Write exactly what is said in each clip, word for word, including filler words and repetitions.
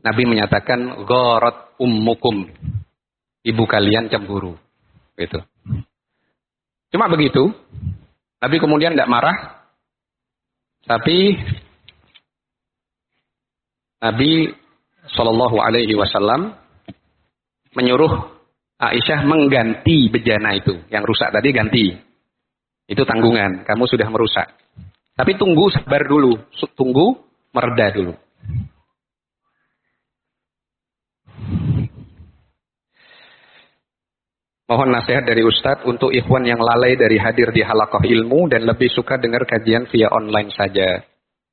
Nabi menyatakan gharat ummukum, ibu kalian cemburu. Gitu. Cuma begitu. Nabi kemudian tidak marah, tapi Nabi Shallallahu Alaihi Wasallam menyuruh Aisyah mengganti bejana itu, yang rusak tadi ganti. Itu tanggungan, kamu sudah merusak. Tapi tunggu, sabar dulu, tunggu mereda dulu. Mohon nasihat dari Ustadz untuk ikhwan yang lalai dari hadir di halaqah ilmu dan lebih suka dengar kajian via online saja.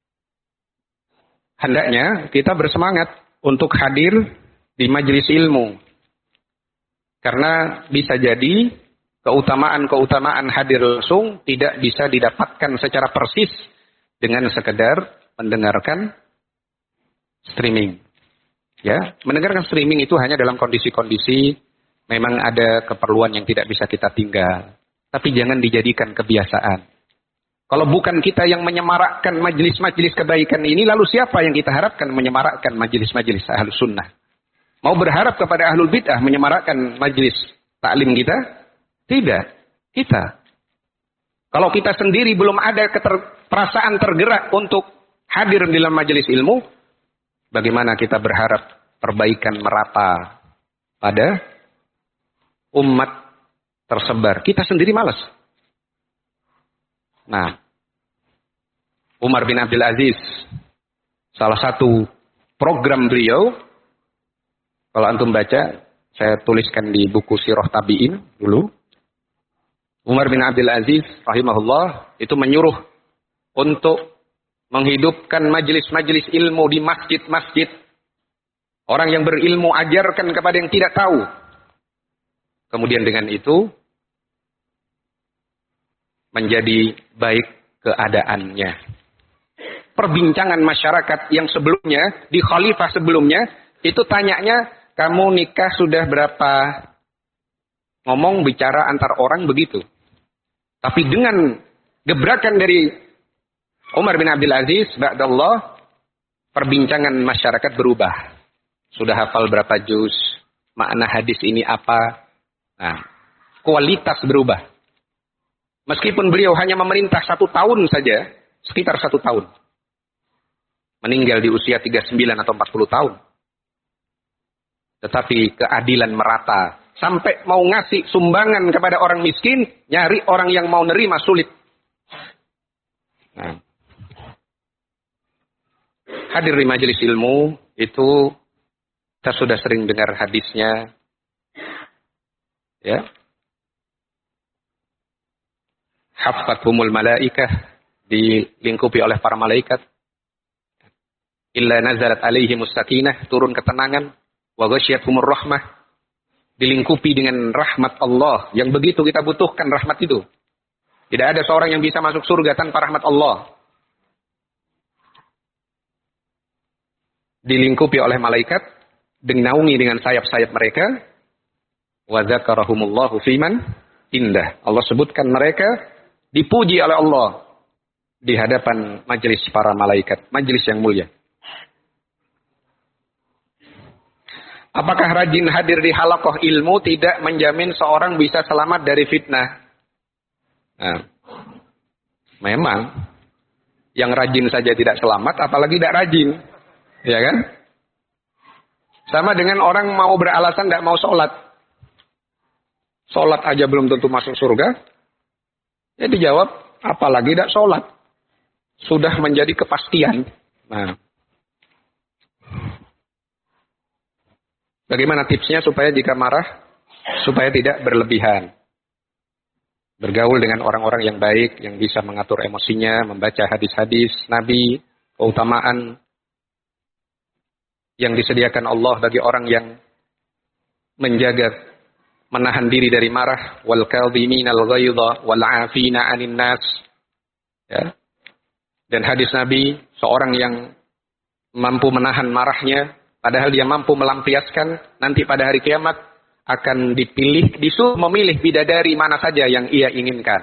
Hendaknya kita bersemangat untuk hadir di majelis ilmu. Karena bisa jadi keutamaan-keutamaan hadir langsung tidak bisa didapatkan secara persis dengan sekedar mendengarkan streaming. Ya, mendengarkan streaming itu hanya dalam kondisi-kondisi memang ada keperluan yang tidak bisa kita tinggal. Tapi jangan dijadikan kebiasaan. Kalau bukan kita yang menyemarakkan majelis-majelis kebaikan ini, lalu siapa yang kita harapkan menyemarakkan majelis-majelis ahlus sunnah? Mau berharap kepada ahlul bid'ah menyemarakkan majelis taklim kita? Tidak. Kita. Kalau kita sendiri belum ada keter, perasaan tergerak untuk hadir di dalam majelis ilmu, bagaimana kita berharap perbaikan merata pada umat tersebar? Kita sendiri malas. Nah, Umar bin Abdul Aziz, salah satu program beliau, kalau antum baca, saya tuliskan di buku Sirah Tabi'in dulu. Umar bin Abdul Aziz rahimahullah itu menyuruh untuk menghidupkan majelis-majelis ilmu di masjid-masjid. Orang yang berilmu ajarkan kepada yang tidak tahu. Kemudian dengan itu menjadi baik keadaannya. Perbincangan masyarakat yang sebelumnya, di khalifah sebelumnya, itu tanyanya, kamu nikah sudah berapa? Ngomong bicara antar orang begitu. Tapi dengan gebrakan dari Umar bin Abdul Aziz, ba'dallah, perbincangan masyarakat berubah. Sudah hafal berapa juz, makna hadis ini apa. Nah, kualitas berubah. Meskipun beliau hanya memerintah satu tahun saja, sekitar satu tahun. Meninggal di usia tiga puluh sembilan atau empat puluh tahun. Tetapi keadilan merata. Sampai mau ngasih sumbangan kepada orang miskin, nyari orang yang mau nerima sulit. Nah. Hadir di majelis ilmu, itu kita sudah sering dengar hadisnya. Ya. Haffathumul malaikah, dilingkupi oleh para malaikat. Illa nazalat alaihimus sakinah, turun ketenangan. Wa ghasyiyatuhumur rahmah, dilingkupi dengan rahmat Allah yang begitu kita butuhkan rahmat itu. Tidak ada seorang yang bisa masuk surga tanpa rahmat Allah. Dilingkupi oleh malaikat, dinaungi dengan sayap-sayap mereka. Wa dzakarahumullahu fiman indah. Allah sebutkan mereka dipuji oleh Allah di hadapan majelis para malaikat, majelis yang mulia. Apakah rajin hadir di halaqah ilmu tidak menjamin seorang bisa selamat dari fitnah? Nah, memang yang rajin saja tidak selamat, apalagi tidak rajin, ya kan? Sama dengan orang mau beralasan tidak mau sholat, sholat aja belum tentu masuk surga. Ya dijawab, apalagi tidak sholat, sudah menjadi kepastian. Nah. Bagaimana tipsnya supaya jika marah, supaya tidak berlebihan. Bergaul dengan orang-orang yang baik, yang bisa mengatur emosinya, membaca hadis-hadis Nabi, keutamaan yang disediakan Allah bagi orang yang menjaga, menahan diri dari marah. Wal kadhiminal ghaidha wal 'afina 'anil nas. Ya. Dan hadis Nabi, seorang yang mampu menahan marahnya, padahal dia mampu melampiaskan, nanti pada hari kiamat akan dipilih, disuruh memilih bidadari mana saja yang ia inginkan.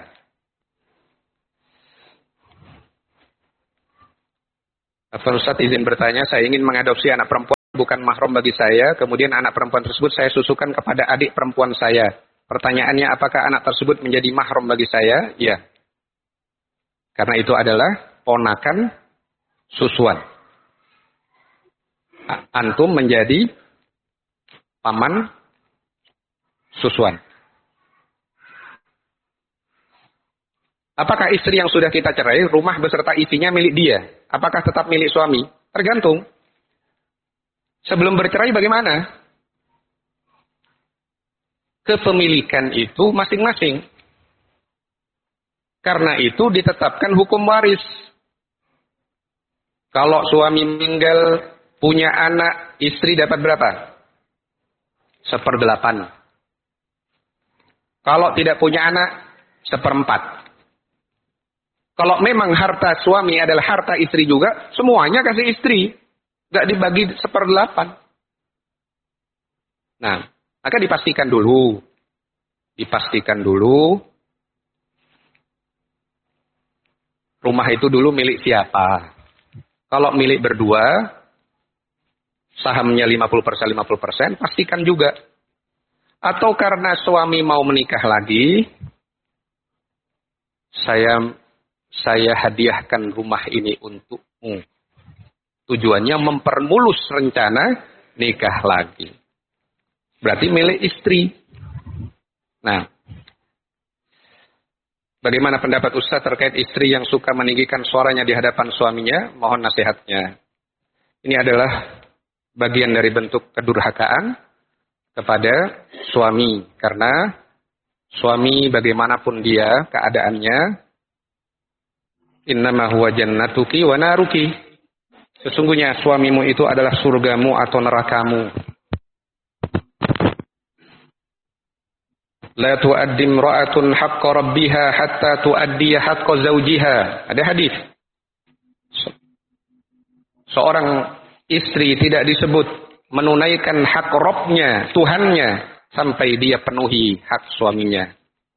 Ustaz izin bertanya, saya ingin mengadopsi anak perempuan bukan mahram bagi saya, kemudian anak perempuan tersebut saya susukan kepada adik perempuan saya. Pertanyaannya, apakah anak tersebut menjadi mahram bagi saya? Ya. Karena itu adalah ponakan susuan. Antum menjadi paman susuan. Apakah istri yang sudah kita cerai, rumah beserta isinya milik dia? Apakah tetap milik suami? Tergantung. Sebelum bercerai bagaimana? Kepemilikan itu masing-masing. Karena itu ditetapkan hukum waris. Kalau suami meninggal, punya anak, istri dapat berapa? Seperdelapan. Kalau tidak punya anak, seperempat. Kalau memang harta suami adalah harta istri juga, semuanya kasih istri. Gak dibagi seperdelapan. Nah, maka dipastikan dulu. Dipastikan dulu. Rumah itu dulu milik siapa? Kalau milik berdua, sahamnya lima puluh persen, lima puluh persen, pastikan juga. Atau karena suami mau menikah lagi, saya saya hadiahkan rumah ini untukmu. Tujuannya mempermulus rencana nikah lagi. Berarti milik istri. Nah, bagaimana pendapat Ustaz terkait istri yang suka meninggikan suaranya di hadapan suaminya? Mohon nasihatnya. Ini adalah bagian dari bentuk kedurhakaan kepada suami. Karena suami bagaimanapun dia keadaannya, innama huwa jannatuki wa naruki. Sesungguhnya suamimu itu adalah surgamu atau nerakamu. La tuaddi imra'atun haqqa rabbiha hatta tuaddi haqqa zawjiha. Ada hadis. Seorang istri tidak disebut menunaikan hak Rabbnya, Tuhannya, sampai dia penuhi hak suaminya.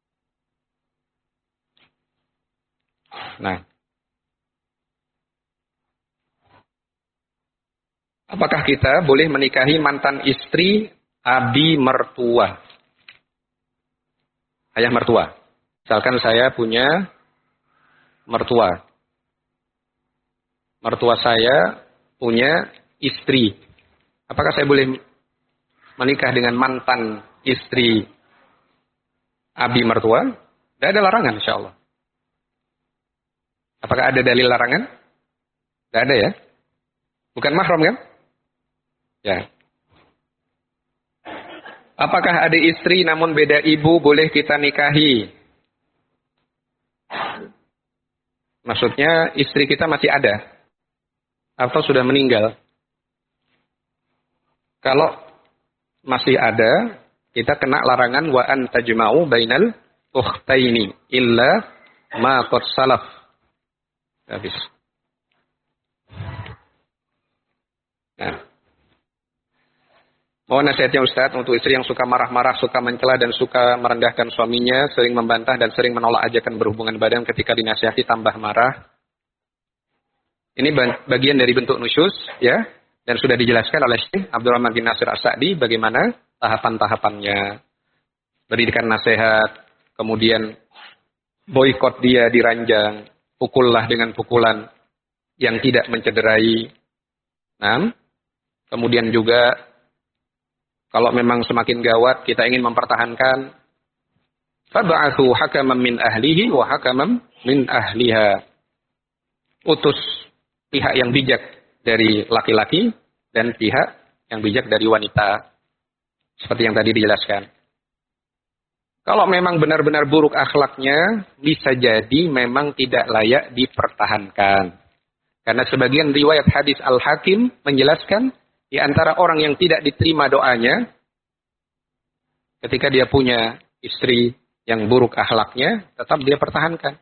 Nah, apakah kita boleh menikahi mantan istri abi mertua? Ayah mertua. Misalkan saya punya mertua. Mertua saya punya istri. Apakah saya boleh menikah dengan mantan istri abi mertua? Tidak ada larangan, insya Allah. Apakah ada dalil larangan? Tidak ada ya? Bukan mahram kan? Ya. Apakah ada istri namun beda ibu boleh kita nikahi? Maksudnya istri kita masih ada atau sudah meninggal? Kalau masih ada, kita kena larangan wa an tajma'u bainal ukhtaini illa ma qad salaf. Habis. Nah. Mohon nasihatnya Ustaz untuk istri yang suka marah-marah, suka mencela dan suka merendahkan suaminya, sering membantah dan sering menolak ajakan berhubungan badan ketika dinasihati tambah marah. Ini bagian dari bentuk nusyuz, ya. Dan sudah dijelaskan oleh Syekh Abdurrahman bin Nasir As-Sa'di bagaimana tahapan-tahapannya. Berikan nasihat, kemudian boikot dia diranjang, pukullah dengan pukulan yang tidak mencederai. Nah, kemudian juga kalau memang semakin gawat kita ingin mempertahankan, fab'athu hakaman min ahlihi wa hakaman min ahliha. Utus pihak yang bijak dari laki-laki dan pihak yang bijak dari wanita. Seperti yang tadi dijelaskan. Kalau memang benar-benar buruk akhlaknya, bisa jadi memang tidak layak dipertahankan. Karena sebagian riwayat hadis Al-Hakim menjelaskan, di antara orang yang tidak diterima doanya, ketika dia punya istri yang buruk akhlaknya, tetap dia pertahankan.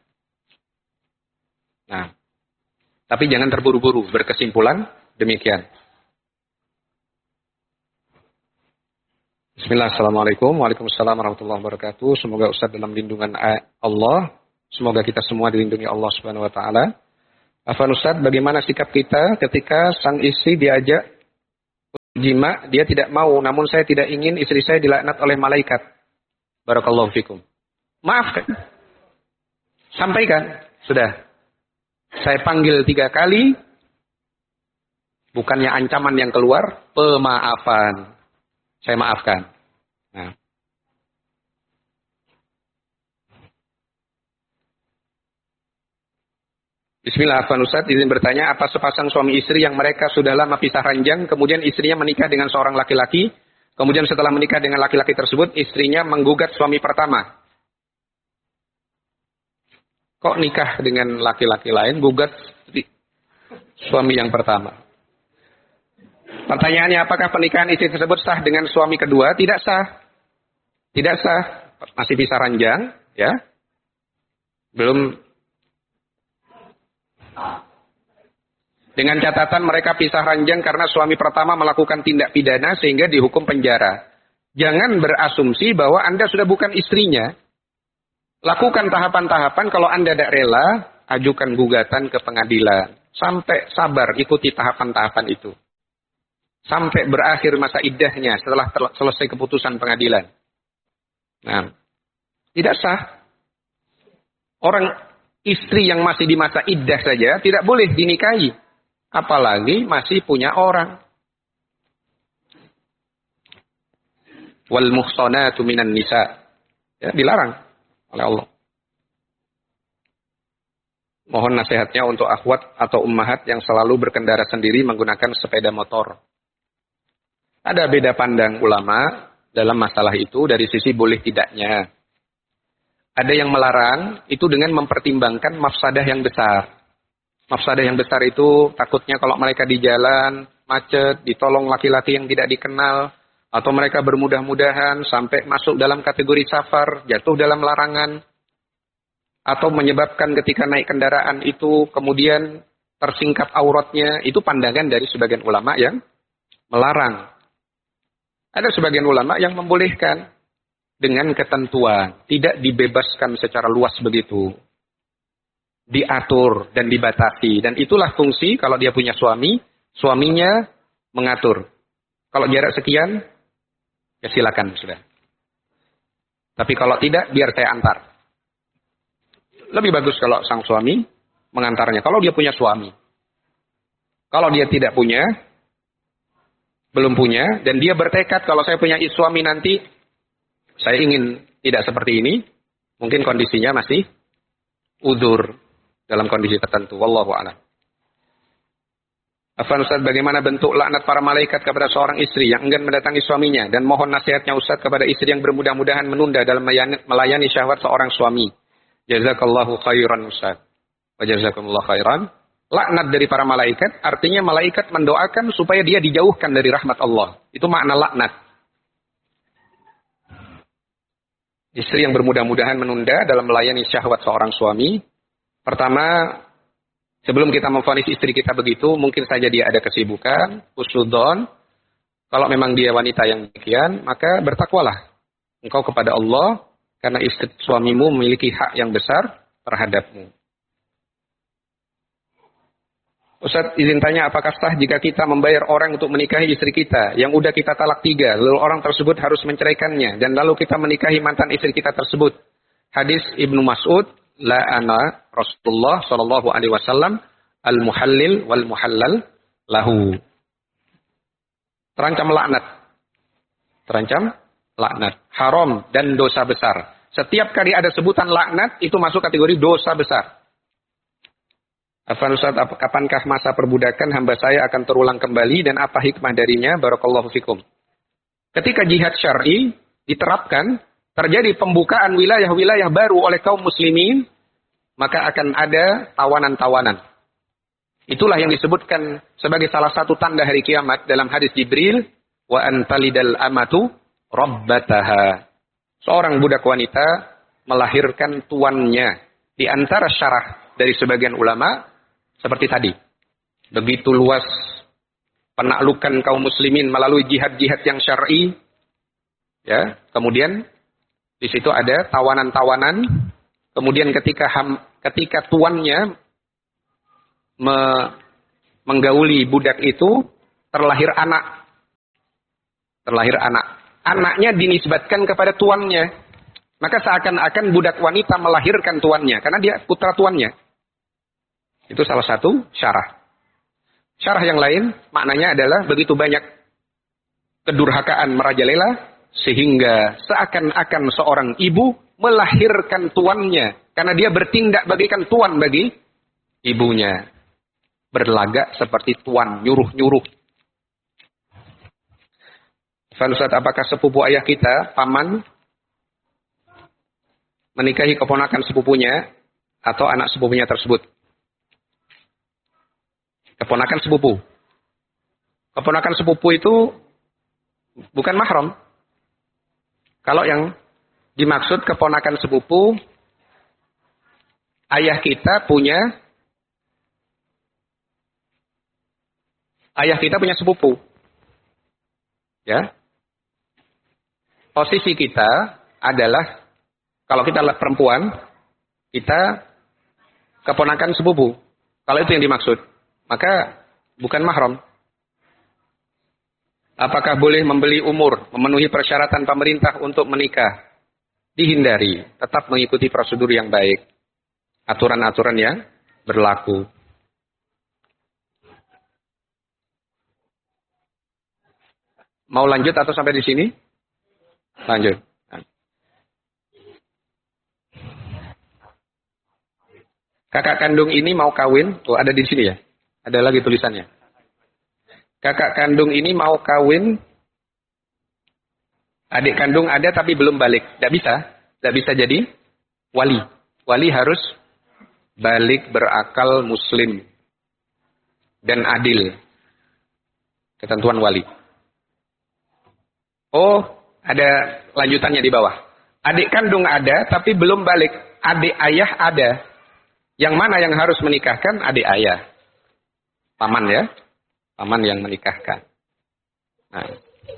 Nah, tapi jangan terburu-buru berkesimpulan demikian. Bismillah, assalamualaikum, waalaikumsalam warahmatullahi wabarakatuh. Semoga Ustaz dalam lindungan Allah, semoga kita semua dilindungi Allah Subhanahu Wa Taala. Afwan Ustaz, bagaimana sikap kita ketika sang istri diajak jima, dia tidak mau, namun saya tidak ingin istri saya dilaknat oleh malaikat. Barakallahu fikum. Maafkan. Sampaikan. Sudah. Saya panggil tiga kali. Bukannya ancaman yang keluar, pemaafan. Saya maafkan. Nah. Bismillah, Afwan Ustaz, izin bertanya, apa sepasang suami istri yang mereka sudah lama pisah ranjang, kemudian istrinya menikah dengan seorang laki-laki, kemudian setelah menikah dengan laki-laki tersebut, istrinya menggugat suami pertama. Kok nikah dengan laki-laki lain, gugat suami yang pertama? Pertanyaannya, apakah pernikahan istri tersebut sah dengan suami kedua? Tidak sah. Tidak sah. Masih pisah ranjang, ya. Belum. Dengan catatan mereka pisah ranjang karena suami pertama melakukan tindak pidana sehingga dihukum penjara. Jangan berasumsi bahwa Anda sudah bukan istrinya. Lakukan tahapan-tahapan, kalau Anda tidak rela, ajukan gugatan ke pengadilan. Sampai sabar, ikuti tahapan-tahapan itu. Sampai berakhir masa iddahnya setelah selesai keputusan pengadilan. Nah, tidak sah. Orang istri yang masih di masa iddah saja tidak boleh dinikahi. Apalagi masih punya orang. Wal muhsanatu minan nisa. Ya, dilarang oleh Allah. Mohon nasihatnya untuk akhwat atau ummahat yang selalu berkendara sendiri menggunakan sepeda motor. Ada beda pandang ulama dalam masalah itu dari sisi boleh tidaknya. Ada yang melarang itu dengan mempertimbangkan mafsadah yang besar. Mafsadah yang besar itu takutnya kalau mereka di jalan, macet, ditolong laki-laki yang tidak dikenal, atau mereka bermudah-mudahan sampai masuk dalam kategori safar, jatuh dalam larangan, atau menyebabkan ketika naik kendaraan itu kemudian tersingkap auratnya, itu pandangan dari sebagian ulama yang melarang. Ada sebagian ulama yang membolehkan dengan ketentuan, tidak dibebaskan secara luas begitu. Diatur dan dibatasi. Dan itulah fungsi kalau dia punya suami, suaminya mengatur. Kalau jarak sekian, ya silakan sudah. Tapi kalau tidak, biar saya antar. Lebih bagus kalau sang suami mengantarnya. Kalau dia punya suami. Kalau dia tidak punya, belum punya, dan dia bertekad kalau saya punya suami nanti, saya ingin tidak seperti ini, mungkin kondisinya masih udzur dalam kondisi tertentu. Wallahu a'lam. Afwan Ustaz, bagaimana bentuk laknat para malaikat kepada seorang istri yang enggan mendatangi suaminya, dan mohon nasihatnya Ustaz kepada istri yang bermudah-mudahan menunda dalam melayani syahwat seorang suami. Jazakallahu khairan Ustaz. Wa jazakumullah khairan. Laknat dari para malaikat artinya malaikat mendoakan supaya dia dijauhkan dari rahmat Allah. Itu makna laknat. Istri yang bermudah-mudahan menunda dalam melayani syahwat seorang suami. Pertama, sebelum kita memvonis istri kita begitu, mungkin saja dia ada kesibukan, husnudzon. Kalau memang dia wanita yang demikian, maka bertakwalah engkau kepada Allah, karena istri suamimu memiliki hak yang besar terhadapmu. Ustaz, izin tanya, apakah sah jika kita membayar orang untuk menikahi istri kita yang udah kita talak tiga, lalu orang tersebut harus menceraikannya, dan lalu kita menikahi mantan istri kita tersebut? Hadis Ibnu Mas'ud, la ana Rasulullah sallallahu alaihi wasallam al-muhallil wal muhallal lahu. Terancam laknat. Terancam laknat. Haram dan dosa besar. Setiap kali ada sebutan laknat, itu masuk kategori dosa besar. Afwan Ustaz, kapankah masa perbudakan hamba saya akan terulang kembali dan apa hikmah darinya? Barakallahu fikum. Ketika jihad syar'i diterapkan, terjadi pembukaan wilayah-wilayah baru oleh kaum muslimin, maka akan ada tawanan-tawanan. Itulah yang disebutkan sebagai salah satu tanda hari kiamat dalam hadis Jibril, wa antalidal amatu rabbataha. Seorang budak wanita melahirkan tuannya. Di antara syarah dari sebagian ulama seperti tadi. Begitu luas penaklukan kaum muslimin melalui jihad-jihad yang syar'i. Ya, kemudian di situ ada tawanan-tawanan. Kemudian ketika ham, ketika tuannya me, menggauli budak itu, terlahir anak. terlahir anak. Anaknya dinisbatkan kepada tuannya. Maka seakan-akan budak wanita melahirkan tuannya. Karena dia putra tuannya. Itu salah satu syarah. Syarah yang lain maknanya adalah begitu banyak kedurhakaan merajalela. Sehingga seakan-akan seorang ibu melahirkan tuannya. Karena dia bertindak bagikan tuan bagi ibunya. Berlagak seperti tuan, nyuruh-nyuruh. Ustaz, apakah sepupu ayah kita, paman, menikahi keponakan sepupunya atau anak sepupunya tersebut? Keponakan sepupu. Keponakan sepupu itu bukan mahram. Kalau yang dimaksud keponakan sepupu, ayah kita punya ayah kita punya sepupu. Ya. Posisi kita adalah, kalau kita perempuan, kita keponakan sepupu. Kalau itu yang dimaksud, maka bukan mahram. Apakah boleh membeli umur, memenuhi persyaratan pemerintah untuk menikah? Dihindari, tetap mengikuti prosedur yang baik. Aturan-aturan yang berlaku. Mau lanjut atau sampai di sini? Lanjut. Kakak kandung ini mau kawin. Oh, ada di sini ya? Ada lagi tulisannya. Kakak kandung ini mau kawin. Adik kandung ada tapi belum balik. Tidak bisa. Tidak bisa jadi wali. Wali harus balik, berakal, muslim. Dan adil. Ketentuan wali. Oh, ada lanjutannya di bawah. Adik kandung ada, tapi belum balik. Adik ayah ada. Yang mana yang harus menikahkan? Adik ayah. Paman ya. Paman yang menikahkan. Nah.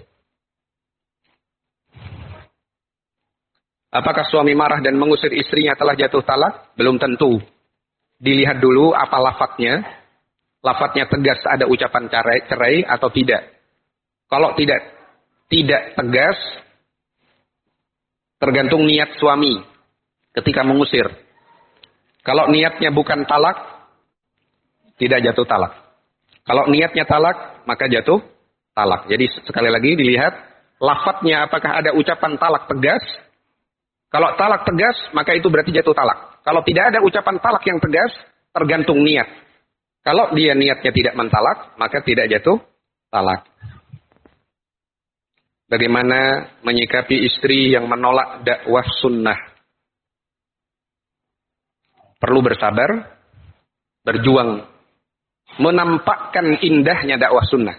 Apakah suami marah dan mengusir istrinya telah jatuh talak? Belum tentu. Dilihat dulu apa lafadznya. Lafadznya tegas, ada ucapan cerai, cerai atau tidak. Kalau tidak tidak tegas, tergantung niat suami ketika mengusir. Kalau niatnya bukan talak, tidak jatuh talak. Kalau niatnya talak, maka jatuh talak. Jadi sekali lagi dilihat lafadznya apakah ada ucapan talak tegas. Kalau talak tegas, maka itu berarti jatuh talak. Kalau tidak ada ucapan talak yang tegas, tergantung niat. Kalau dia niatnya tidak mentalak, maka tidak jatuh talak. Bagaimana menyikapi istri yang menolak dakwah sunnah? Perlu bersabar, berjuang, menampakkan indahnya dakwah sunnah.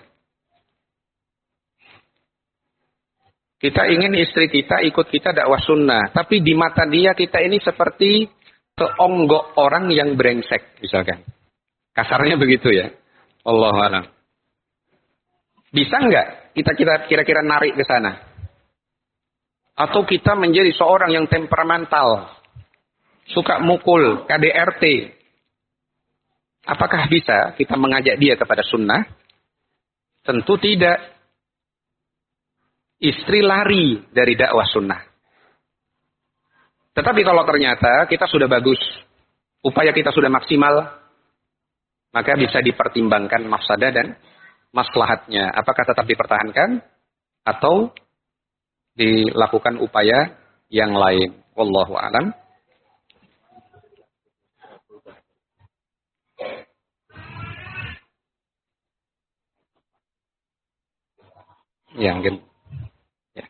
Kita ingin istri kita ikut kita dakwah sunnah, tapi di mata dia kita ini seperti seonggok orang yang brengsek, misalkan. Kasarnya begitu ya. Allahu a'lam. Bisa nggak kita kira-kira narik ke sana? Atau kita menjadi seorang yang temperamental, suka mukul, K D R T. Apakah bisa kita mengajak dia kepada sunnah? Tentu tidak. Istri lari dari dakwah sunnah. Tetapi kalau ternyata kita sudah bagus, upaya kita sudah maksimal, maka bisa dipertimbangkan mafsadah dan maslahatnya. Apakah tetap dipertahankan atau dilakukan upaya yang lain? Wallahu a'lam. Ya, mungkin. Ya.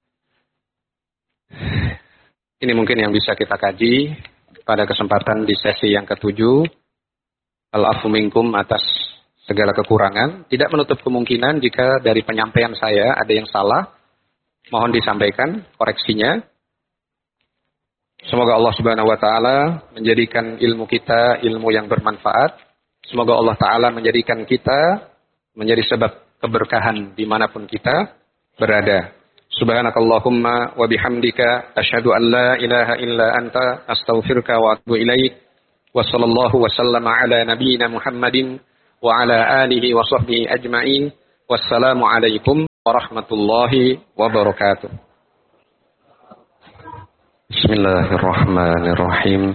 Ini mungkin yang bisa kita kaji pada kesempatan di sesi yang ketujuh. Al-afu minkum atas segala kekurangan. Tidak menutup kemungkinan jika dari penyampaian saya ada yang salah, mohon disampaikan koreksinya. Semoga Allah Subhanahu wa taala menjadikan ilmu kita ilmu yang bermanfaat. Semoga Allah taala menjadikan kita menjadi sebab keberkahan dimanapun kita berada. Subhanakallahumma wa bihamdika asyhadu an la ilaha illa anta astaghfiruka wa atubu ilaik. Wa sallallahu wa sallama ala nabiyyina Muhammadin wa ala alihi wa sahbihi ajma'in. Wassalamualaikum warahmatullahi wabarakatuh. Bismillahirrahmanirrahim.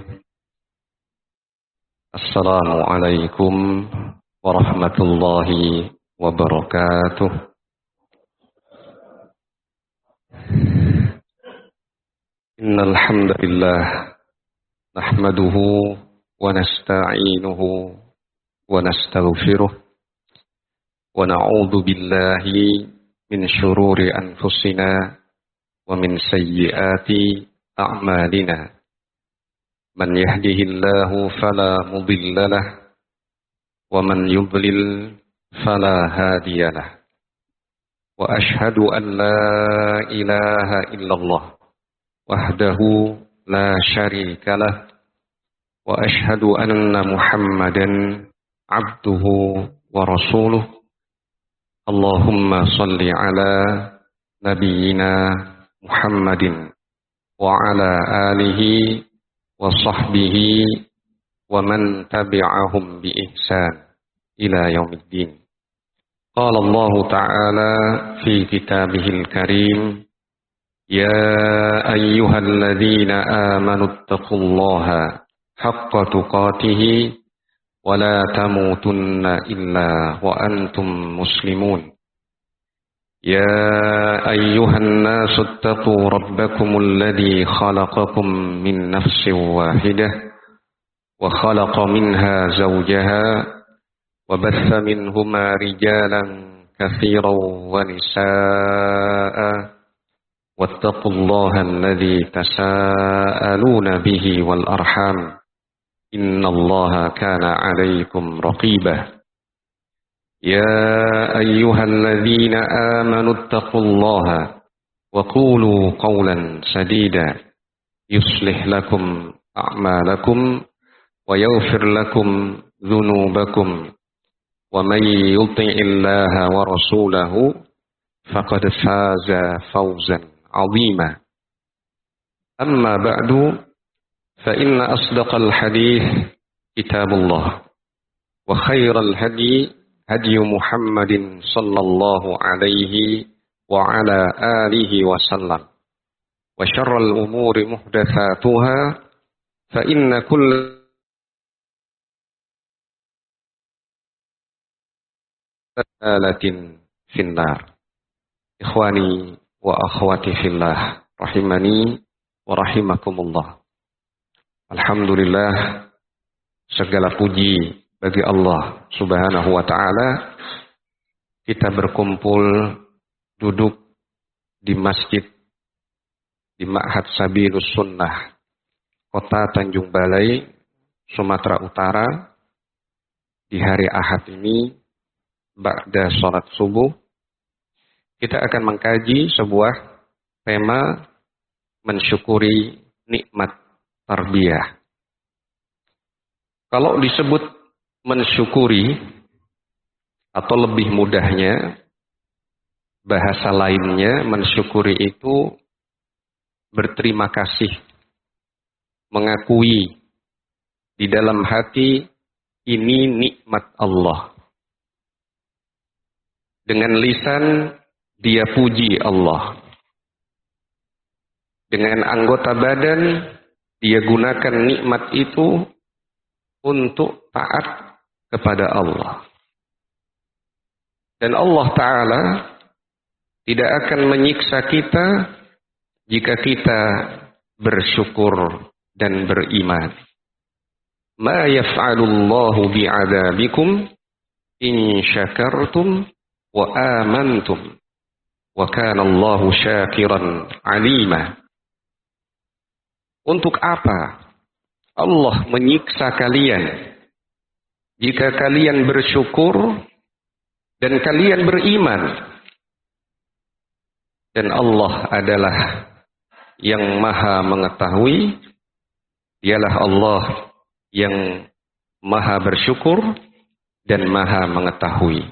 Assalamualaikum warahmatullahi wabarakatuh. Innal hamdalillah nahmaduhu wa nasta'inuhu wa nastaghfiruh wa na'udzu billahi min syururi anfusina wa min sayyiati a'malina. Man yahdihillahu fala mudilla lahu wa man yudlil fala hadiya lahu. Wa ashhadu an la ilaha illallah wahdahu la syarika lah wa ashhadu anna Muhammadan abduhu wa rasuluh. Allahumma salli ala nabiyyina Muhammadin wa ala alihi wa sahbihi wa man tabi'ahum bi ihsan ila yaumiddin. Qala Allah ta'ala fi kitabihil karim, ya ayyuhalladzina amanu ittaqullaha haqqa tuqatih wa la tamutunna illa wa antum muslimun. Ya ayyuhan nasu ittaqu rabbakumul ladzi khalaqakum min nafsin wahidah wa khalaqa minha zawjaha wa batha minhuma rijalan katsiran wa nisaa'a wattaqullaha alladzi tasaaluna bihi wal arham innallaha kana 'alaikum raqibah. Ya ayyuhalladzina amanu ittaqullaha wa qulu qawlan sadida yuslih lakum a'malakum wa yaghfir lakum dhunubakum wa may yuti'illaha wa rasulahu faqad faza fawzan 'azima. Amma ba'du fa inna asdaqal hadits kitabullah wa khairal hadi hadi Muhammadin sallallahu alaihi wa ala alihi wa sallam wa syarrul umuri muhdatsatuha fa inna kull alatin finnar. Ikhwani wa akhwati fillah rahimani wa rahimakumullah. Alhamdulillah, segala puji bagi Allah Subhanahu wa ta'ala. Kita berkumpul duduk di masjid di Ma'had Sabilus Sunnah Kota Tanjung Balai, Sumatera Utara di hari Ahad ini ba'da salat subuh. Kita akan mengkaji sebuah tema mensyukuri nikmat tarbiyah. Kalau disebut mensyukuri atau lebih mudahnya bahasa lainnya, mensyukuri itu berterima kasih, mengakui di dalam hati ini nikmat Allah. Dengan lisan dia puji Allah. Dengan anggota badan dia gunakan nikmat itu untuk taat kepada Allah. Dan Allah Ta'ala tidak akan menyiksa kita jika kita bersyukur dan beriman. Ma yaf'alullahu bi'adabikum in syakartum wa amantum wa kana Allahu syakiran alima. Untuk apa Allah menyiksa kalian jika kalian bersyukur dan kalian beriman? Dan Allah adalah yang maha mengetahui, dialah Allah yang maha bersyukur dan maha mengetahui.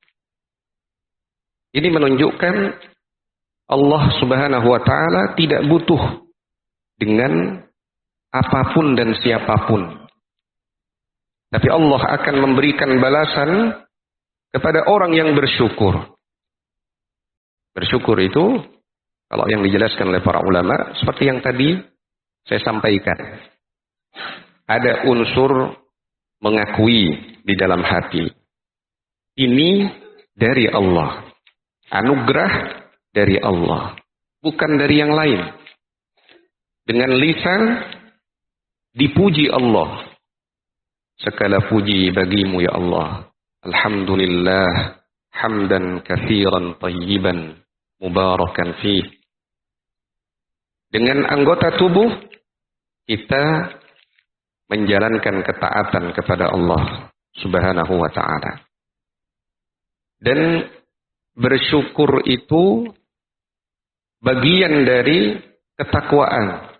Ini menunjukkan Allah Subhanahu wa ta'ala tidak butuh dengan apapun dan siapapun. Tapi Allah akan memberikan balasan kepada orang yang bersyukur. Bersyukur itu, kalau yang dijelaskan oleh para ulama, seperti yang tadi saya sampaikan. Ada unsur mengakui di dalam hati. Ini dari Allah. Anugerah dari Allah. Bukan dari yang lain. Dengan lisan, dipuji Allah. Segala puji bagimu ya Allah. Alhamdulillah. Hamdan kathiran tayyiban. Mubarakan fih. Dengan anggota tubuh, kita menjalankan ketaatan kepada Allah Subhanahu wa ta'ala. Dan bersyukur itu bagian dari ketakwaan.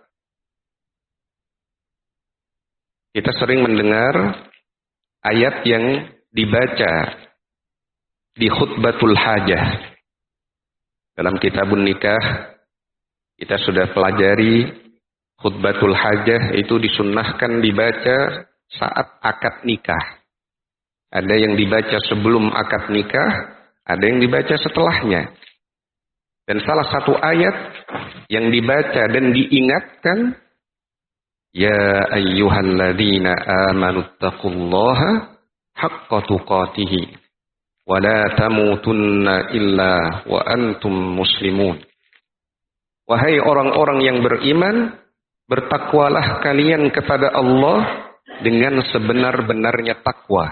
Kita sering mendengar ayat yang dibaca di khutbatul hajah. Dalam kitabun nikah, kita sudah pelajari khutbatul hajah itu disunnahkan dibaca saat akad nikah. Ada yang dibaca sebelum akad nikah, ada yang dibaca setelahnya. Dan salah satu ayat yang dibaca dan diingatkan, Ya ayyuhalladzina amanu taqullaha haqqa tuqatih wa la tamutunna illa wa antum muslimun. Wahai orang-orang yang beriman, bertakwalah kalian kepada Allah dengan sebenar-benarnya takwa.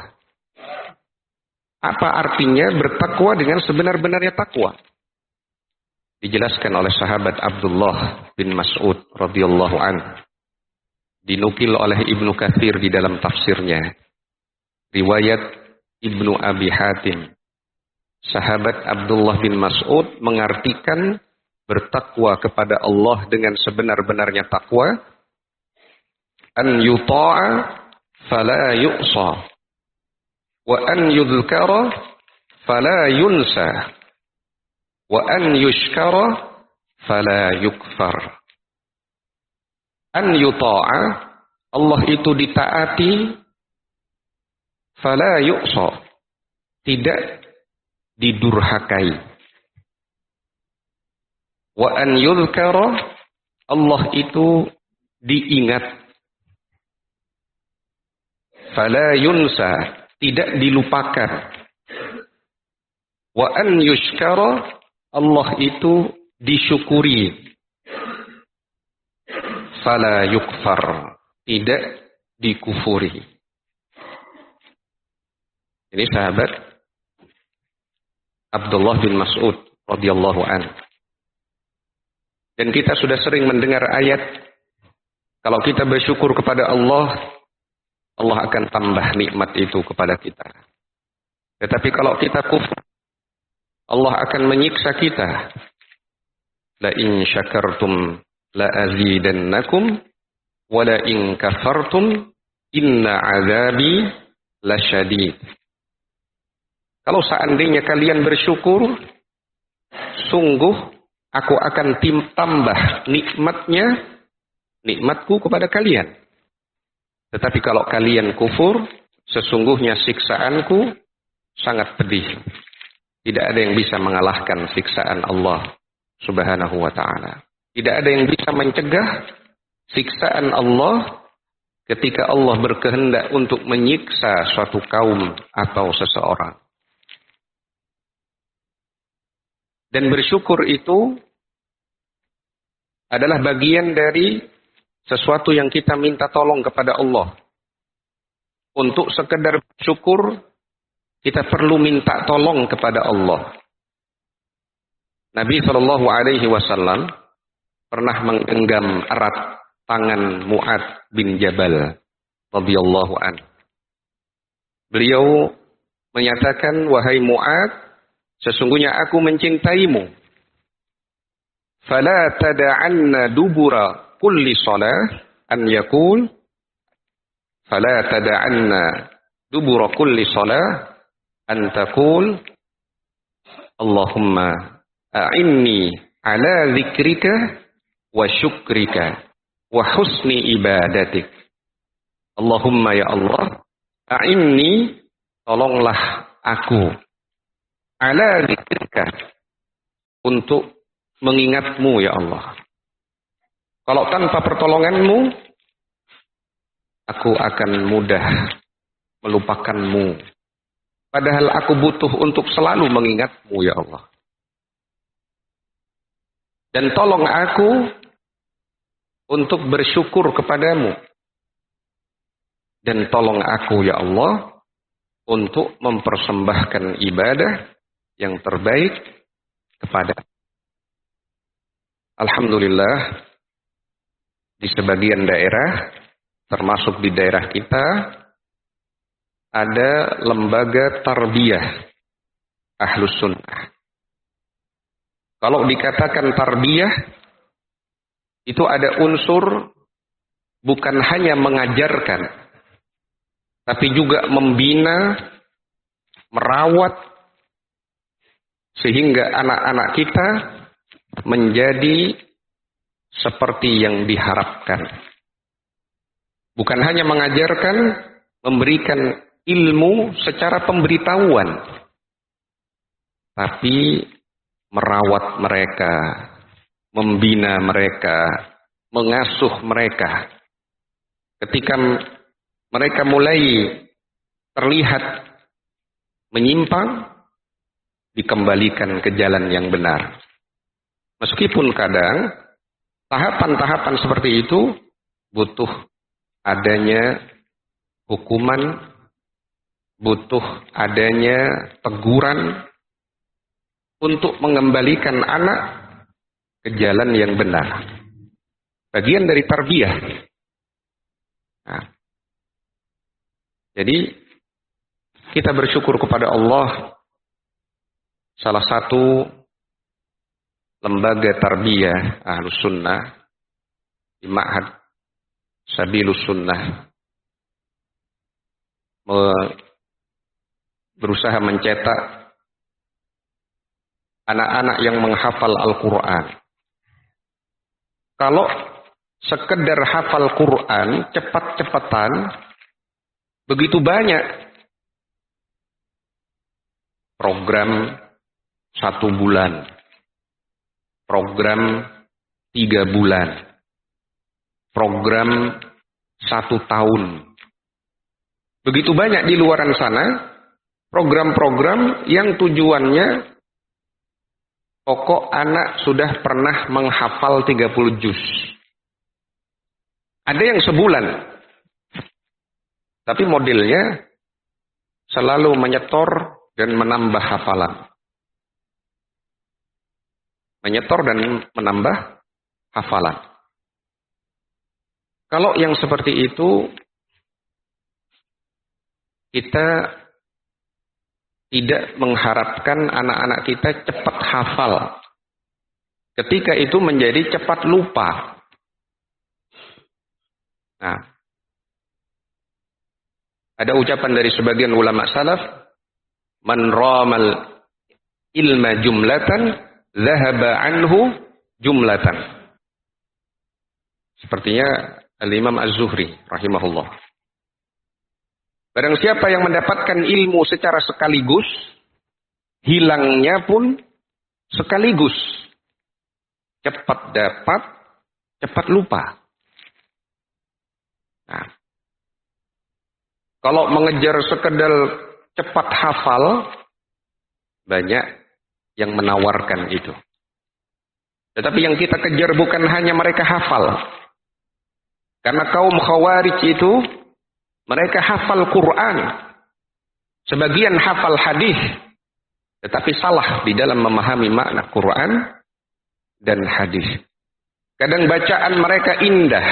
Apa artinya bertakwa dengan sebenar-benarnya takwa? Dijelaskan oleh sahabat Abdullah bin Mas'ud radhiyallahu anhu. Dinukil oleh Ibnu Katsir di dalam tafsirnya. Riwayat Ibnu Abi Hatim. Sahabat Abdullah bin Mas'ud mengartikan bertakwa kepada Allah dengan sebenar-benarnya takwa. An yuta'a fala yu'sa. Wa an yudhkara fala yunsa. Wa an yushkara fala yukfar. An yuta'a, Allah itu ditaati, fala yu'sa, tidak didurhakai. Wa an yudhkara, Allah itu diingat. Fala yunsa, tidak dilupakan. Wa an yushkara, Allah itu disyukuri. Fala yukfar, tidak dikufuri. Ini sahabat Abdullah bin Mas'ud radhiyallahu anhu. Dan kita sudah sering mendengar ayat, kalau kita bersyukur kepada Allah, Allah akan tambah nikmat itu kepada kita. Tetapi kalau kita kufur, Allah akan menyiksa kita. La in syakartum la azidannakum wa la in kafartum inna azabi lasyadid. Kalau seandainya kalian bersyukur, sungguh aku akan tim tambah nikmatnya, nikmatku kepada kalian. Tetapi kalau kalian kufur, sesungguhnya siksaanku sangat pedih. Tidak ada yang bisa mengalahkan siksaan Allah Subhanahu wa ta'ala. Tidak ada yang bisa mencegah siksaan Allah ketika Allah berkehendak untuk menyiksa suatu kaum atau seseorang. Dan bersyukur itu adalah bagian dari sesuatu yang kita minta tolong kepada Allah. Untuk sekedar bersyukur, kita perlu minta tolong kepada Allah. Nabi shallallahu alaihi wasallam pernah menggenggam erat tangan Mu'adz bin Jabal radhiyallahu anhu. Beliau menyatakan, wahai Mu'adz, sesungguhnya aku mencintaimu. Fala tada'anna dubura kulli salah an yaqul fala tada'anna dubura kulli salah an taqul Allahumma a'inni ala dzikrika wa syukrika wa husni ibadatik. Allahumma ya Allah, a'inni, tolonglah aku ala dzikrika, untuk mengingatmu ya Allah. Kalau tanpa pertolonganmu, aku akan mudah melupakanmu. Padahal aku butuh untuk selalu mengingatmu ya Allah. Dan tolong aku untuk bersyukur kepadamu. Dan tolong aku ya Allah untuk mempersembahkan ibadah yang terbaik kepada. Alhamdulillah, di sebagian daerah, termasuk di daerah kita, ada lembaga tarbiyah Ahlus Sunnah. Kalau dikatakan tarbiyah, itu ada unsur bukan hanya mengajarkan, tapi juga membina, merawat, sehingga anak-anak kita menjadi seperti yang diharapkan. Bukan hanya mengajarkan, memberikan ilmu secara pemberitahuan, tapi merawat mereka, membina mereka, mengasuh mereka. Ketika mereka mulai terlihat menyimpang, dikembalikan ke jalan yang benar. Meskipun kadang tahapan-tahapan seperti itu butuh adanya hukuman, butuh adanya teguran untuk mengembalikan anak ke jalan yang benar. Bagian dari tarbiyah. Nah, jadi kita bersyukur kepada Allah, salah satu lembaga tarbiyah Ahlus Sunnah di Ma'had Sabilus Sunnah berusaha mencetak anak-anak yang menghafal Al-Quran. Kalau sekedar hafal Quran cepat-cepatan, begitu banyak program satu bulan, program tiga bulan, program satu tahun. Begitu banyak di luaran sana program-program yang tujuannya pokok anak sudah pernah menghafal tiga puluh juz. Ada yang sebulan, tapi modelnya selalu menyetor dan menambah hafalan. Menyetor dan menambah hafalan. Kalau yang seperti itu, kita tidak mengharapkan anak-anak kita cepat hafal. Ketika itu menjadi cepat lupa. Nah, ada ucapan dari sebagian ulama salaf, man ramal ilma jumlatan, zahaba anhu jumlatan. Sepertinya Al-Imam Az-Zuhri rahimahullah. Barang siapa yang mendapatkan ilmu secara sekaligus, hilangnya pun sekaligus. Cepat dapat, cepat lupa. Nah, kalau mengejar sekedar cepat hafal, banyak yang menawarkan itu. Tetapi yang kita kejar bukan hanya mereka hafal. Karena kaum Khawarij itu, mereka hafal Quran. Sebagian hafal hadis, tetapi salah di dalam memahami makna Quran dan hadis. Kadang bacaan mereka indah,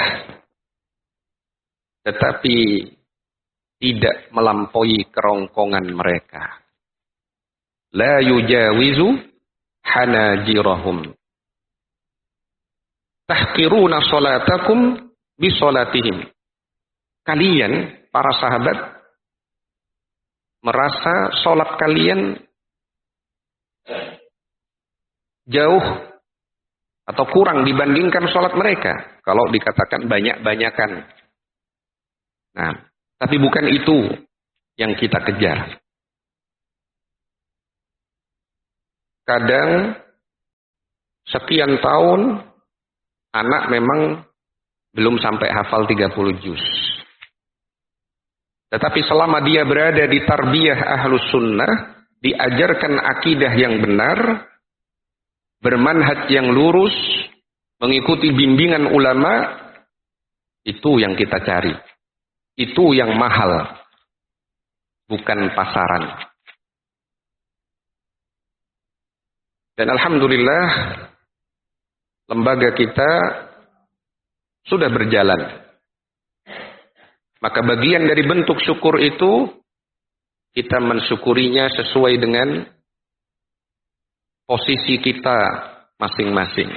tetapi tidak melampaui kerongkongan mereka. La yujawizu hanajirahum. Tahqiruna salatakum bisolatihim. Kalian, para sahabat, merasa sholat kalian jauh atau kurang dibandingkan sholat mereka. Kalau dikatakan banyak-banyakan. Nah, tapi bukan itu yang kita kejar. kadang sekian tahun anak memang belum sampai hafal tiga puluh juz. Tetapi selama dia berada di tarbiyah ahlus sunnah, diajarkan akidah yang benar, bermanhaj yang lurus, mengikuti bimbingan ulama, itu yang kita cari. Itu yang mahal, bukan pasaran. Dan alhamdulillah, lembaga kita sudah berjalan. Maka bagian dari bentuk syukur itu, kita mensyukurinya sesuai dengan posisi kita masing-masing.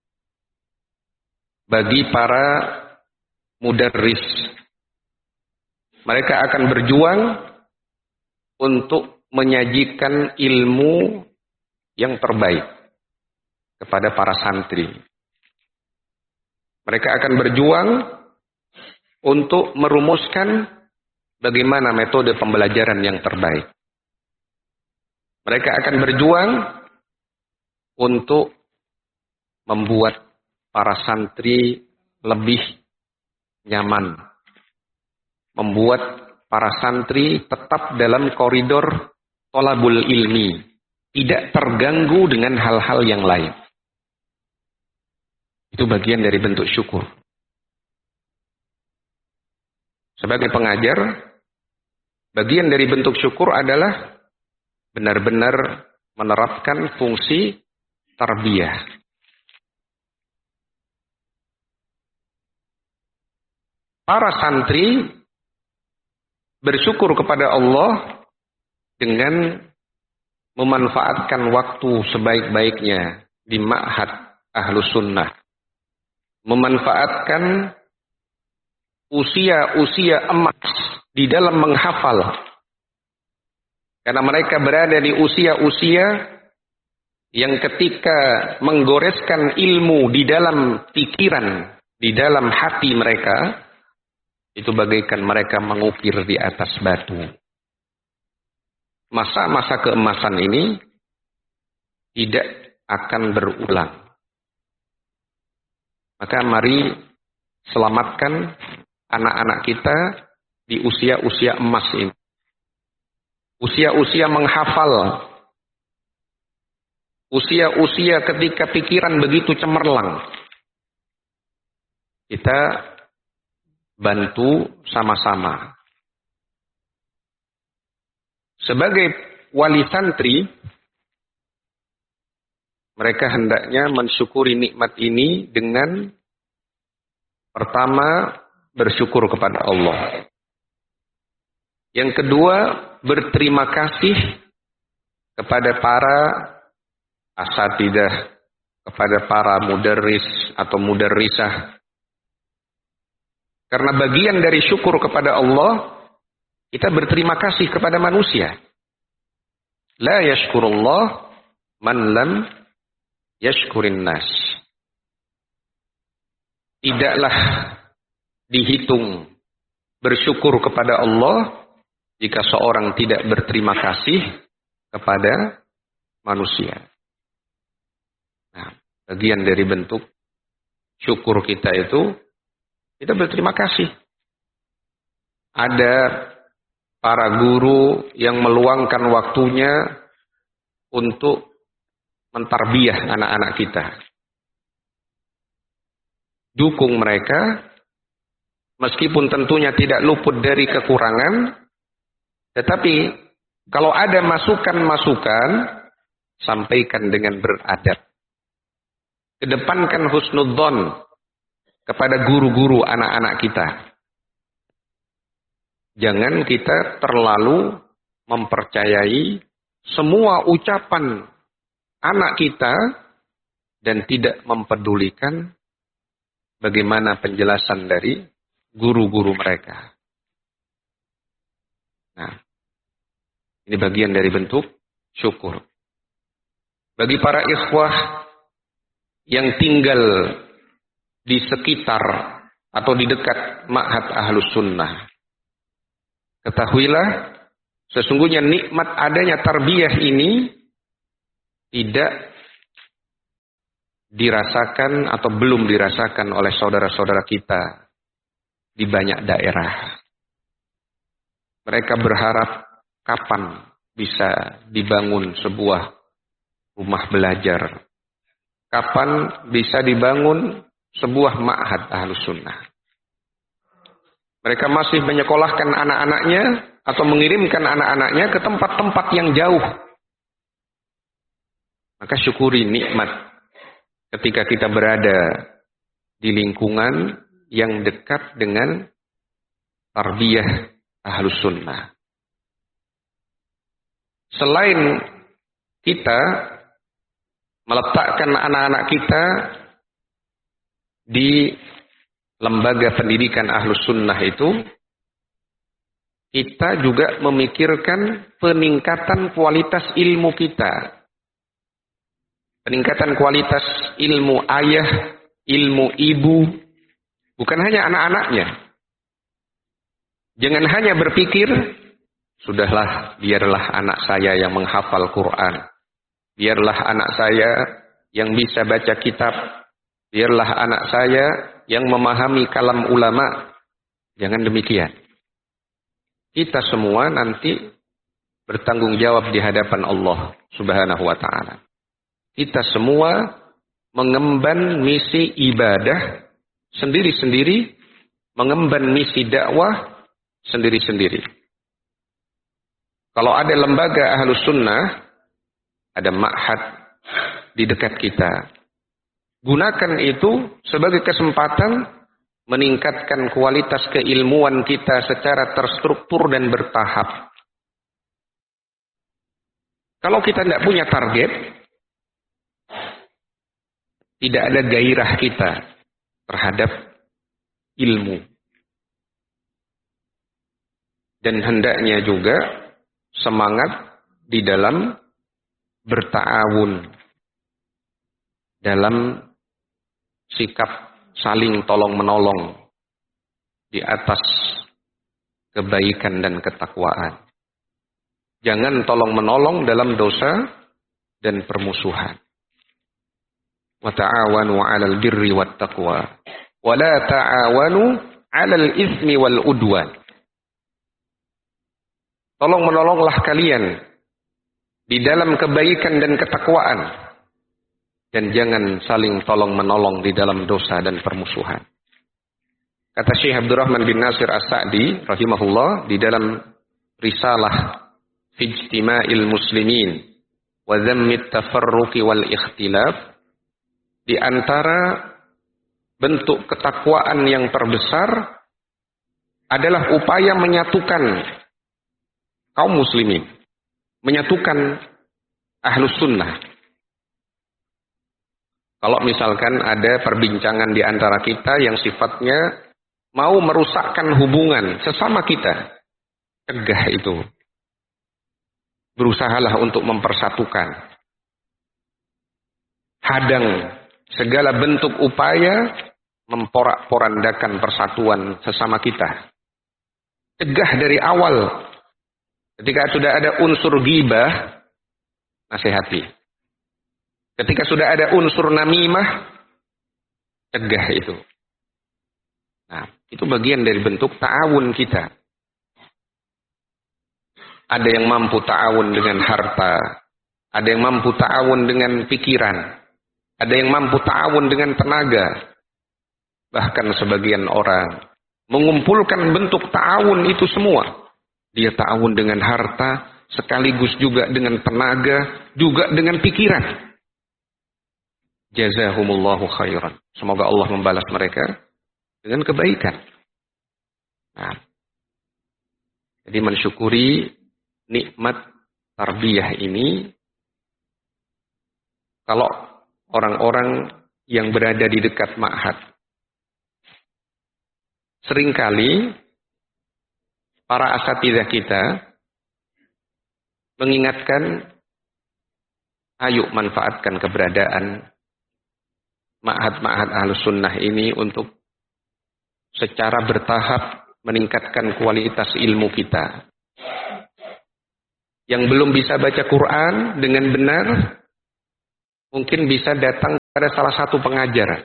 Bagi para mudarris, mereka akan berjuang untuk menyajikan ilmu yang terbaik kepada para santri. Mereka akan berjuang untuk merumuskan bagaimana metode pembelajaran yang terbaik. Mereka akan berjuang untuk membuat para santri lebih nyaman, membuat para santri tetap dalam koridor thalabul ilmi, tidak terganggu dengan hal-hal yang lain. Itu bagian dari bentuk syukur. Sebagai pengajar, bagian dari bentuk syukur adalah benar-benar menerapkan fungsi tarbiyah. Para santri bersyukur kepada Allah dengan memanfaatkan waktu sebaik-baiknya di ma'had ahlus sunnah. Memanfaatkan usia-usia emas di dalam menghafal. Karena mereka berada di usia-usia yang ketika menggoreskan ilmu di dalam pikiran, di dalam hati mereka, itu bagaikan mereka mengukir di atas batu. Masa-masa keemasan ini tidak akan berulang. Maka mari selamatkan anak-anak kita di usia-usia emas ini. Usia-usia menghafal. Usia-usia ketika pikiran begitu cemerlang. Kita bantu sama-sama. Sebagai wali santri, mereka hendaknya mensyukuri nikmat ini dengan pertama bersyukur kepada Allah. Yang kedua, berterima kasih kepada para asatidah, kepada para mudarris atau mudarrisah. Karena bagian dari syukur kepada Allah, kita berterima kasih kepada manusia. La yashkurullah man lam yashkurin nas. Tidaklah dihitung bersyukur kepada Allah jika seorang tidak berterima kasih kepada manusia. Nah, bagian dari bentuk syukur kita itu, kita berterima kasih. Ada para guru yang meluangkan waktunya untuk mentarbiyah anak-anak kita. Dukung mereka, meskipun tentunya tidak luput dari kekurangan, tetapi kalau ada masukan-masukan, sampaikan dengan beradab. Kedepankan husnudzon kepada guru-guru anak-anak kita. Jangan kita terlalu mempercayai semua ucapan anak kita dan tidak mempedulikan bagaimana penjelasan dari guru-guru mereka. Nah, ini bagian dari bentuk syukur. Bagi para ikhwah yang tinggal di sekitar atau di dekat ma'had ahlus sunnah, ketahuilah sesungguhnya nikmat adanya tarbiyah ini tidak dirasakan atau belum dirasakan oleh saudara-saudara kita di banyak daerah. Mereka berharap kapan bisa dibangun sebuah rumah belajar, kapan bisa dibangun sebuah ma'had Ahlus Sunnah. Mereka masih menyekolahkan anak-anaknya atau mengirimkan anak-anaknya ke tempat-tempat yang jauh. Maka syukuri nikmat ketika kita berada di lingkungan yang dekat dengan tarbiyah Ahlus Sunnah. Selain kita meletakkan anak-anak kita di lembaga pendidikan Ahlus Sunnah itu, kita juga memikirkan peningkatan kualitas ilmu kita. Peningkatan kualitas ilmu ayah, ilmu ibu, bukan hanya anak-anaknya. Jangan hanya berpikir, sudahlah, biarlah anak saya yang menghafal Quran. Biarlah anak saya yang bisa baca kitab. Biarlah anak saya yang memahami kalam ulama. Jangan demikian. Kita semua nanti bertanggung jawab di hadapan Allah Subhanahu wa ta'ala. Kita semua mengemban misi ibadah sendiri-sendiri, mengemban misi dakwah sendiri-sendiri. Kalau ada lembaga Ahlus Sunnah, ada ma'had di dekat kita. Gunakan itu sebagai kesempatan meningkatkan kualitas keilmuan kita secara terstruktur dan bertahap. Kalau kita tidak punya target, tidak ada gairah kita terhadap ilmu. Dan hendaknya juga semangat di dalam berta'awun, dalam sikap saling tolong-menolong di atas kebaikan dan ketakwaan. Jangan tolong-menolong dalam dosa dan permusuhan. Wa ta'awanu 'alal birri wat taqwa wa la ta'awanu 'alal itsmi wal udwan. Tolong-menolonglah kalian di dalam kebaikan dan ketakwaan, dan jangan saling tolong-menolong di dalam dosa dan permusuhan. Kata Syekh Abdurrahman bin Nasir As-Sa'di rahimahullah di dalam risalah Fi Ijtima'il Muslimin wa Dhammit Tafarruqi wal Ikhtilaf, di antara bentuk ketakwaan yang terbesar adalah upaya menyatukan kaum muslimin, menyatukan Ahlus Sunnah. Kalau misalkan ada perbincangan di antara kita yang sifatnya mau merusakkan hubungan sesama kita, cegah itu. Berusahalah untuk mempersatukan. Hadang segala bentuk upaya memporak-porandakan persatuan sesama kita. Cegah dari awal. Ketika sudah ada unsur ghibah, nasihati. Ketika sudah ada unsur namimah, cegah itu. Nah, itu bagian dari bentuk ta'awun kita. Ada yang mampu ta'awun dengan harta, ada yang mampu ta'awun dengan pikiran, ada yang mampu ta'awun dengan tenaga. Bahkan sebagian orang mengumpulkan bentuk ta'awun itu semua. Dia ta'awun dengan harta, sekaligus juga dengan tenaga, juga dengan pikiran. Jazahumullahu khairan. Semoga Allah membalas mereka dengan kebaikan. Nah, jadi mensyukuri nikmat tarbiyah ini. Kalau orang-orang yang berada di dekat ma'had, seringkali para asatidzah kita mengingatkan, ayo manfaatkan keberadaan ma'had-ma'had Ahlus Sunnah ini untuk secara bertahap meningkatkan kualitas ilmu kita. Yang belum bisa baca Quran dengan benar, mungkin bisa datang pada salah satu pengajar.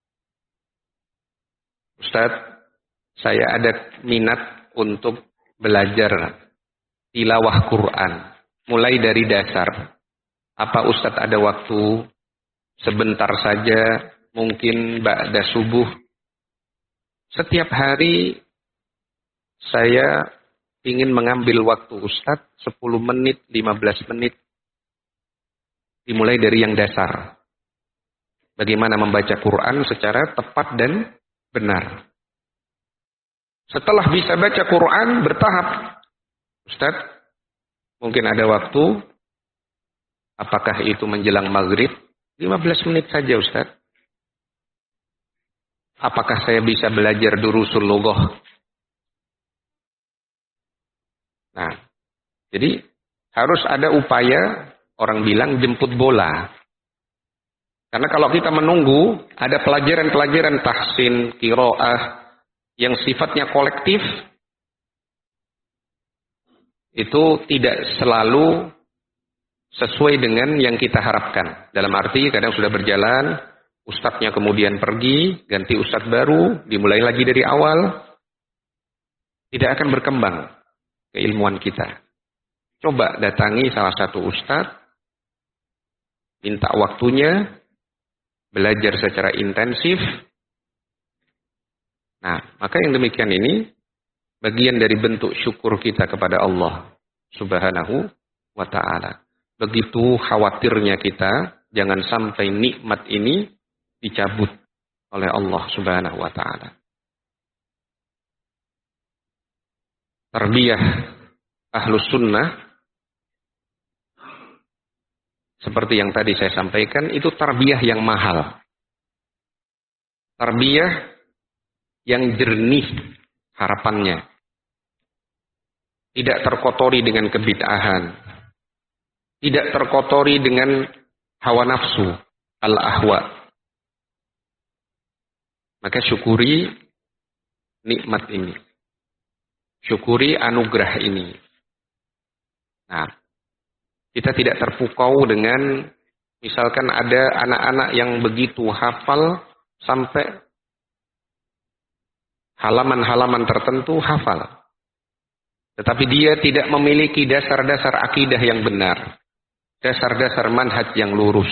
Ustadz, saya ada minat untuk belajar tilawah Quran, mulai dari dasar. Apa Ustadz ada waktu sebentar saja, mungkin ba'da subuh? Setiap hari saya ingin mengambil waktu Ustadz sepuluh menit, lima belas menit. Dimulai dari yang dasar. Bagaimana membaca Quran secara tepat dan benar. Setelah bisa baca Quran bertahap, Ustadz, mungkin ada waktu, apakah itu menjelang maghrib? lima belas menit saja Ustadz. Apakah saya bisa belajar durusul lughah? Nah, jadi harus ada upaya, orang bilang jemput bola. Karena kalau kita menunggu, ada pelajaran-pelajaran tahsin, qiraah, yang sifatnya kolektif, itu tidak selalu sesuai dengan yang kita harapkan. Dalam arti kadang sudah berjalan, ustadznya kemudian pergi, ganti ustadz baru, dimulai lagi dari awal. Tidak akan berkembang keilmuan kita. Coba datangi salah satu ustadz, minta waktunya, belajar secara intensif. Nah, maka yang demikian ini bagian dari bentuk syukur kita kepada Allah Subhanahu wa ta'ala. Begitu khawatirnya kita, jangan sampai nikmat ini dicabut oleh Allah Subhanahu wa ta'ala. Tarbiyah Ahlus Sunnah, seperti yang tadi saya sampaikan, itu tarbiyah yang mahal. Tarbiyah yang jernih harapannya. Tidak terkotori dengan kebid'ahan. Tidak terkotori dengan hawa nafsu, al-ahwa. Maka syukuri nikmat ini. Syukuri anugerah ini. Nah, kita tidak terpukau dengan, misalkan ada anak-anak yang begitu hafal sampai halaman-halaman tertentu hafal. Tetapi dia tidak memiliki dasar-dasar akidah yang benar. Dasar-dasar manhaj yang lurus.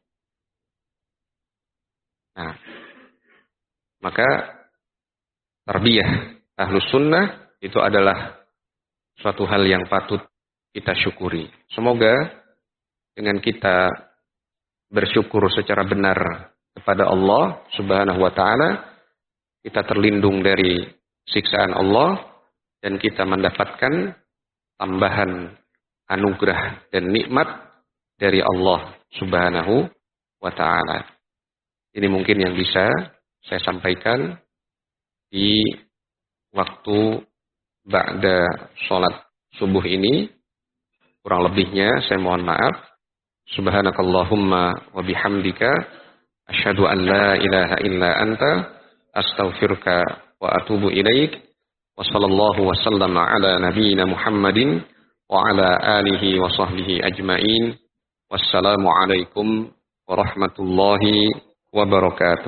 Nah, maka tarbiyah Ahlus Sunnah itu adalah suatu hal yang patut kita syukuri. Semoga dengan kita bersyukur secara benar kepada Allah Subhanahu wa ta'ala, kita terlindung dari siksaan Allah dan kita mendapatkan tambahan anugerah dan nikmat dari Allah Subhanahu wa ta'ala. Ini mungkin yang bisa saya sampaikan di waktu ba'da sholat subuh ini. Kurang lebihnya saya mohon maaf. Subhanakallahumma wa bihamdika asyhadu an la ilaha illa anta astaghfiruka wa atubu ilaik. Wa sallallahu wa sallama ala nabiyyina Muhammadin wa ala alihi wa sahbihi ajmain. Wassalamualaikum warahmatullahi wabarakatuh.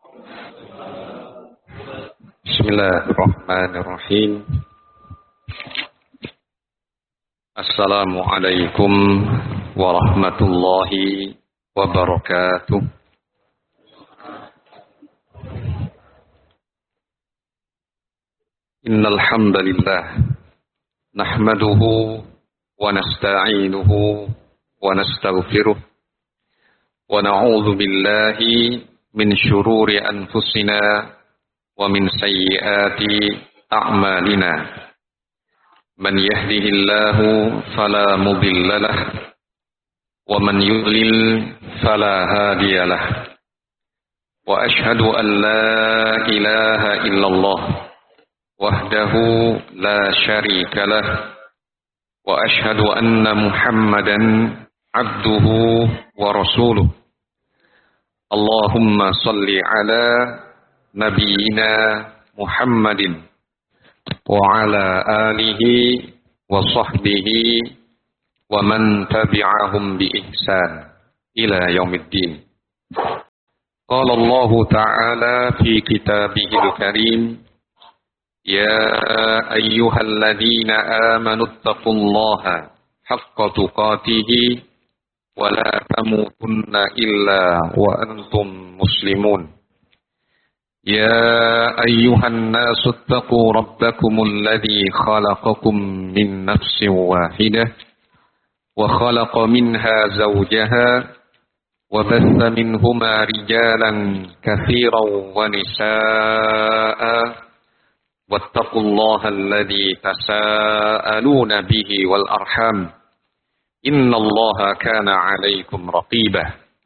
Bismillahirrahmanirrahim. Assalamualaikum warahmatullahi wabarakatuh. Innal hamdalillah nahmaduhu wa nasta'inuhu wa nastaghfiruh wa na'udzu billahi min syururi anfusina wa min sayyiati a'malina. Man yahdihillahu fala mudilla lahu wa man yudlil fala hadiya lahu. Wa ashhadu an la ilaha illallah wahdahu la syarika lahu wa ashhadu anna Muhammadan abduhu wa rasuluh. Allahumma salli ala nabiyyina Muhammadin wa ala alihi wa sahbihi wa man tabi'ahum bi ihsan إلى يوم الدين. قال الله تعالى في كتابه الكريم: يا أيها الذين آمنوا اتقوا الله حق تقاته ولا تموتن إلا وأنتم مسلمون. يا أيها الناس اتقوا ربكم الذي خلقكم من نفس واحدة وخلق منها زوجها وبث منهما رجالا كثيرا ونساء واتقوا الله الذي تساءلون به والأرحام إن الله كان عليكم رقيبا.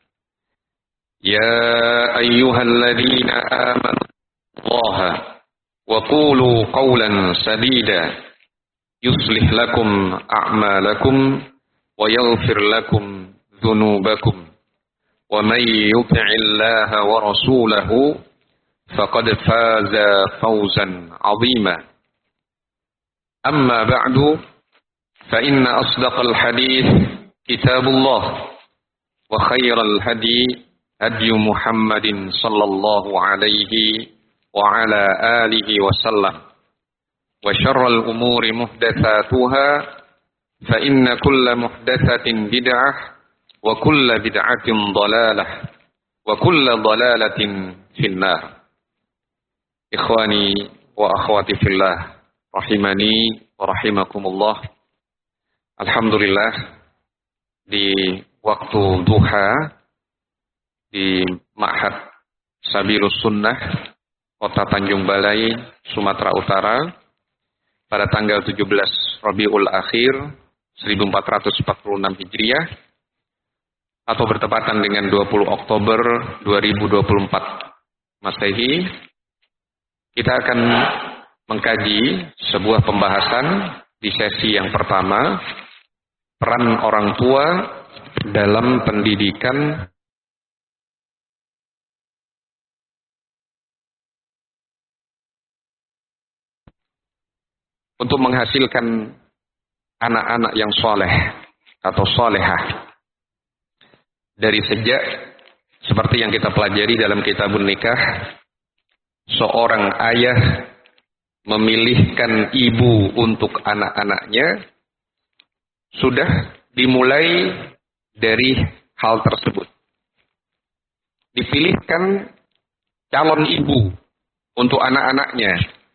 يا أيها الذين آمنوا الله وقولوا قولا سديدا يصلح لكم أعمالكم ويغفر لكم ذنوبكم ومن يطع الله ورسوله فقد فاز فوزا عظيما. أما بعد فإن أصدق الحديث كتاب الله وخير الهدي هدي محمد صلى الله عليه وعلى آله وسلم وشر الأمور محدثاتها فإن كل محدثة بدعة وكل بدعة ضلالة وكل ضلالة في النار. إخواني وأخواتي في الله rahimani wa rahimakumullah. Alhamdulillah, di waktu duha di Ma'had Sabilus Sunnah Kota Tanjung Balai, Sumatera Utara pada tanggal tujuh belas Rabiul Akhir seribu empat ratus empat puluh enam Hijriah atau bertepatan dengan dua puluh Oktober dua ribu dua puluh empat Masehi, kita akan mengkaji sebuah pembahasan di sesi yang pertama, peran orang tua dalam pendidikan untuk menghasilkan anak-anak yang soleh atau solehah. Dari sejak seperti yang kita pelajari dalam kitabun nikah, seorang ayah memilihkan ibu untuk anak-anaknya sudah dimulai dari hal tersebut. Dipilihkan calon ibu untuk anak-anaknya.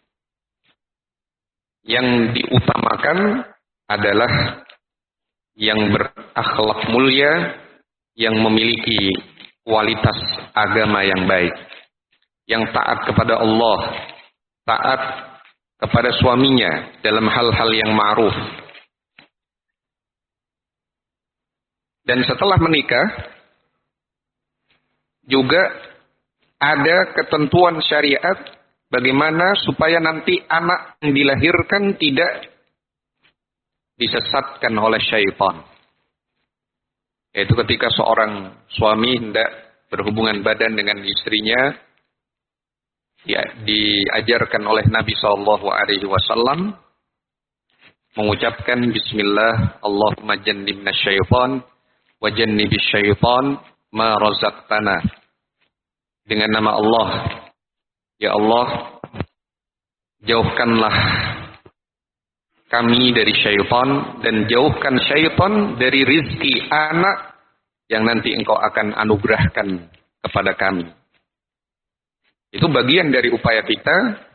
Yang diutamakan adalah yang berakhlak mulia, yang memiliki kualitas agama yang baik, yang taat kepada Allah, taat kepada suaminya dalam hal-hal yang ma'ruf. Dan setelah menikah juga ada ketentuan syariat bagaimana supaya nanti anak yang dilahirkan tidak disesatkan oleh syaitan. Yaitu ketika seorang suami hendak berhubungan badan dengan istrinya, ya, diajarkan oleh Nabi Shallallahu Alaihi Wasallam mengucapkan Bismillah, Allahumma jannibna syaitan wa jannibis syaitan ma razaqtana. Dengan nama Allah, ya Allah, jauhkanlah kami dari syaitan dan jauhkan syaitan dari rizki anak yang nanti engkau akan anugerahkan kepada kami. Itu bagian dari upaya kita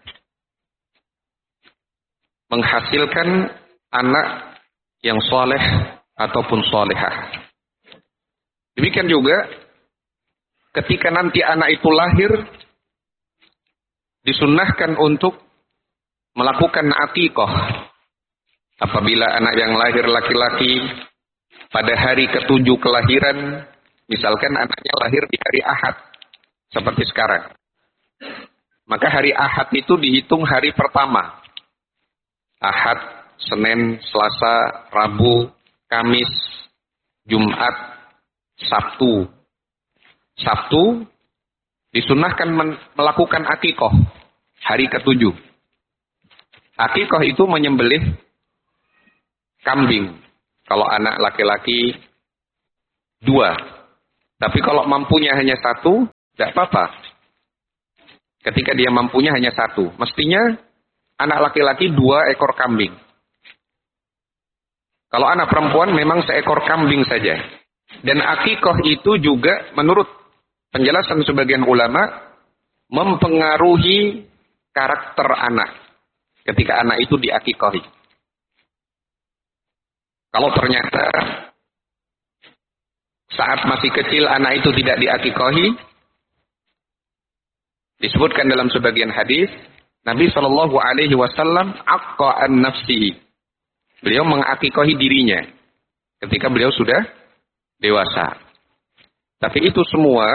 menghasilkan anak yang soleh ataupun solehah. Demikian juga ketika nanti anak itu lahir, disunnahkan untuk melakukan akikah. Apabila anak yang lahir laki-laki pada hari ketujuh kelahiran, misalkan anaknya lahir di hari Ahad, seperti sekarang, maka hari Ahad itu dihitung hari pertama. Ahad, Senin, Selasa, Rabu, Kamis, Jumat, Sabtu. Sabtu disunahkan melakukan akikoh hari ketujuh. Akikoh itu menyembelih kambing. Kalau anak laki-laki dua, Tapi kalau mampunya hanya satu, tidak apa-apa. Ketika dia mampunya hanya satu. Mestinya anak laki-laki dua ekor kambing. Kalau anak perempuan memang seekor kambing saja. Dan akikoh itu juga menurut penjelasan sebagian ulama mempengaruhi karakter anak ketika anak itu diakikohi. Kalau ternyata saat masih kecil anak itu tidak diakikohi, disebutkan dalam sebagian hadis, Nabi Shallallahu Alaihi Wasallam aqqa an nafsihi. Beliau mengakikohi dirinya ketika beliau sudah dewasa. Tapi itu semua